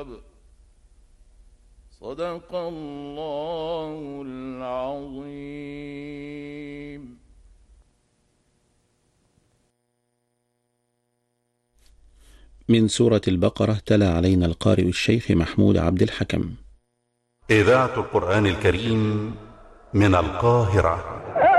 وهب. صدق الله العظيم. من سورة البقرة تلا علينا القارئ الشيخ محمود عبد الحكم. إذاعة القرآن الكريم من القاهرة.